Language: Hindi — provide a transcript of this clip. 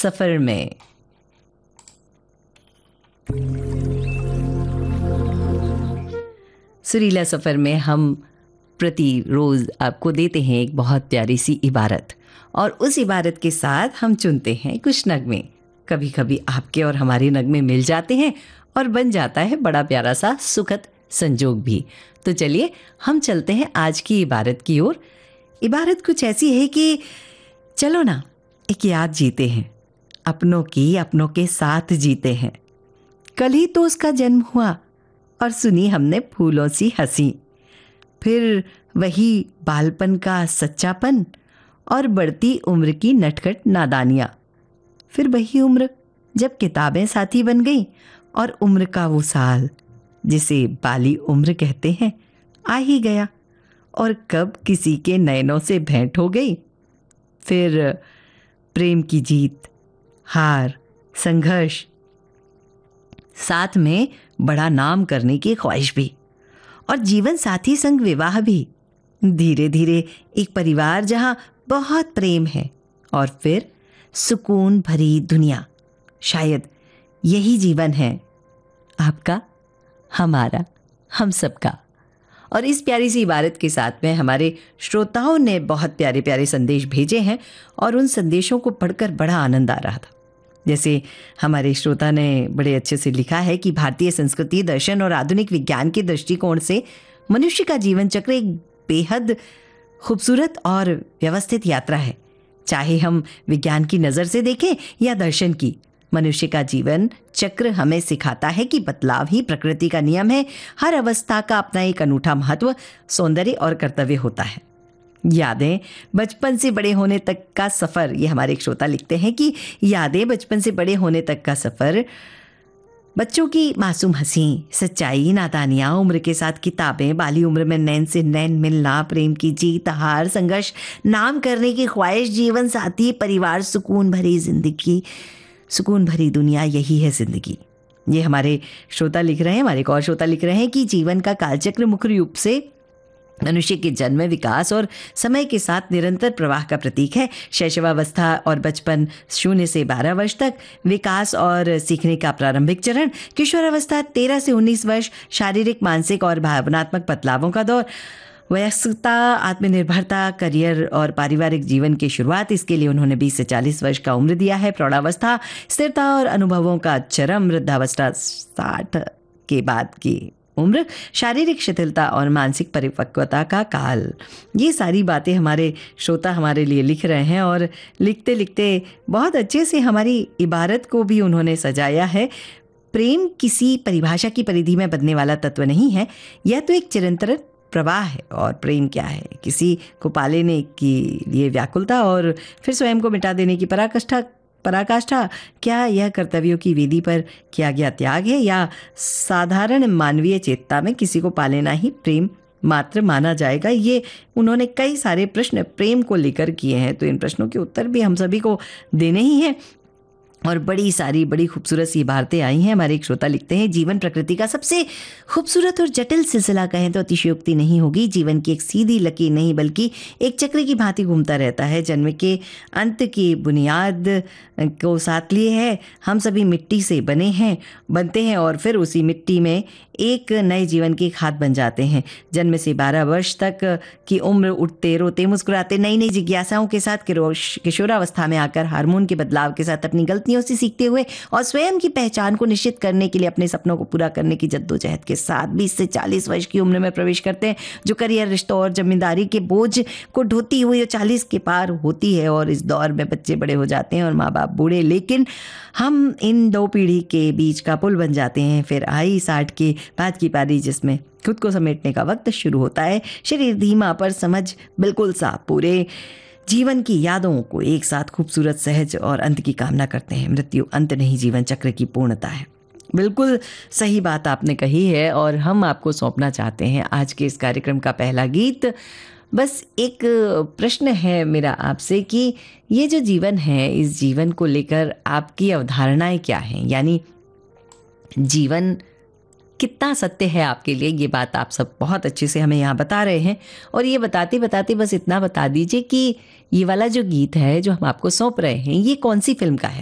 सफर में। सुरीला सफर में हम प्रतिरोज आपको देते हैं एक बहुत प्यारी सी इबारत, और उस इबारत के साथ हम चुनते हैं कुछ नगमे। कभी कभी आपके और हमारे नगमे मिल जाते हैं और बन जाता है बड़ा प्यारा सा सुखद संजोग भी। तो चलिए हम चलते हैं आज की इबारत की ओर। इबारत कुछ ऐसी है कि चलो ना एक याद जीते हैं, अपनों की अपनों के साथ जीते हैं। कल ही तो उसका जन्म हुआ और सुनी हमने फूलों सी हंसी, फिर वही बालपन का सच्चापन और बढ़ती उम्र की नटखट नादानियाँ। फिर वही उम्र जब किताबें साथी बन गई और उम्र का वो साल जिसे बाली उम्र कहते हैं आ ही गया, और कब किसी के नयनों से भेंट हो गई। फिर प्रेम की जीत, हार, संघर्ष, साथ में बड़ा नाम करने की ख्वाहिश भी, और जीवन साथी संग विवाह भी। धीरे धीरे एक परिवार जहां बहुत प्रेम है, और फिर सुकून भरी दुनिया। शायद यही जीवन है, आपका, हमारा, हम सबका। और इस प्यारी सी इबारत के साथ में हमारे श्रोताओं ने बहुत प्यारे प्यारे संदेश भेजे हैं, और उन संदेशों को पढ़कर बड़ा आनंद आ रहा था। जैसे हमारे श्रोता ने बड़े अच्छे से लिखा है कि भारतीय संस्कृति, दर्शन और आधुनिक विज्ञान के दृष्टिकोण से मनुष्य का जीवन चक्र एक बेहद खूबसूरत और व्यवस्थित यात्रा है। चाहे हम विज्ञान की नज़र से देखें या दर्शन की, मनुष्य का जीवन चक्र हमें सिखाता है कि बदलाव ही प्रकृति का नियम है। हर अवस्था का अपना एक अनूठा महत्व, सौंदर्य और कर्तव्य होता है। यादें बचपन से बड़े होने तक का सफ़र, ये हमारे एक श्रोता लिखते हैं कि यादें बचपन से बड़े होने तक का सफ़र, बच्चों की मासूम हंसी, सच्चाई, नादानियाँ, उम्र के साथ किताबें, बाली उम्र में नैन से नैन मिलना, प्रेम की जीत, हार, संघर्ष, नाम करने की ख्वाहिश, जीवन साथी, परिवार, सुकून भरी जिंदगी, सुकून भरी दुनिया, यही है जिंदगी। ये हमारे श्रोता लिख रहे हैं। हमारे एक और श्रोता लिख रहे हैं कि जीवन का कालचक्र मुख्य रूप से मनुष्य के जन्म, विकास और समय के साथ निरंतर प्रवाह का प्रतीक है। शैशवावस्था और बचपन 0 से 12 वर्ष तक, विकास और सीखने का प्रारंभिक चरण, किशोरावस्था 13 से 19 वर्ष, शारीरिक, मानसिक और भावनात्मक बदलावों का दौर, वयस्कता, आत्मनिर्भरता, करियर और पारिवारिक जीवन की शुरुआत, इसके लिए उन्होंने 20 से 40 वर्ष का उम्र दिया है। प्रौढ़ावस्था, स्थिरता और अनुभवों का चरम, वृद्धावस्था 60 के बाद की उम्र, शारीरिक शिथिलता और मानसिक परिपक्वता का काल। ये सारी बातें हमारे श्रोता हमारे लिए लिख रहे हैं, और लिखते लिखते बहुत अच्छे से हमारी इबारत को भी उन्होंने सजाया है। प्रेम किसी परिभाषा की परिधि में बदलने वाला तत्व नहीं है, यह तो एक चिरंतन प्रवाह है। और प्रेम क्या है? किसी को पा लेने की लिए व्याकुलता और फिर स्वयं को मिटा देने की पराकाष्ठा। क्या यह कर्तव्यों की वेदी पर किया गया त्याग है, या साधारण मानवीय चेतना में किसी को पा लेना ही प्रेम मात्र माना जाएगा? ये उन्होंने कई सारे प्रश्न प्रेम को लेकर किए हैं, तो इन प्रश्नों के उत्तर भी हम सभी को देने ही हैं। और बड़ी सारी बड़ी खूबसूरत सी इबारतें आई हैं। हमारे एक श्रोता लिखते हैं, जीवन प्रकृति का सबसे खूबसूरत और जटिल सिलसिला कहें तो अतिशयोक्ति नहीं होगी। जीवन की एक सीधी लकीर नहीं, बल्कि एक चक्र की भांति घूमता रहता है। जन्म के अंत की बुनियाद को साथ लिए है। हम सभी मिट्टी से बनते हैं और फिर उसी मिट्टी में एक नए जीवन की खाद बन जाते हैं। जन्म से 12 वर्ष तक की उम्र, उठते, रोते, मुस्कुराते, नई नई जिज्ञासाओं के साथ किशोरावस्था में आकर हार्मोन के बदलाव के साथ अपनी गलतियों से सीखते हुए और स्वयं की पहचान को निश्चित करने के लिए अपने सपनों को पूरा करने की जद्दोजहद के साथ 20 से 40 वर्ष की उम्र में प्रवेश करते हैं, जो करियर, रिश्तों और जिम्मेदारी के बोझ को ढोती हुई 40 के पार होती है। और इस दौर में बच्चे बड़े हो जाते हैं और माँ बाप बूढ़े, लेकिन हम इन दो पीढ़ी के बीच का पुल बन जाते हैं। फिर आई 60 के बाद की पारी, जिसमें खुद को समेटने का वक्त शुरू होता है। शरीर धीमा पर समझ बिल्कुल साफ, पूरे जीवन की यादों को एक साथ खूबसूरत, सहज और अंत की कामना करते हैं। मृत्यु अंत नहीं, जीवन चक्र की पूर्णता है। बिल्कुल सही बात आपने कही है, और हम आपको सौंपना चाहते हैं आज के इस कार्यक्रम का पहला गीत। बस एक प्रश्न है मेरा आपसे कि ये जो जीवन है, इस जीवन को लेकर आपकी अवधारणाएं क्या हैं? यानी जीवन कितना सत्य है आपके लिए? ये बात आप सब बहुत अच्छे से हमें यहाँ बता रहे हैं। और ये बताते बताते बस इतना बता दीजिए कि ये वाला जो गीत है जो हम आपको सौंप रहे हैं, ये कौन सी फिल्म का है?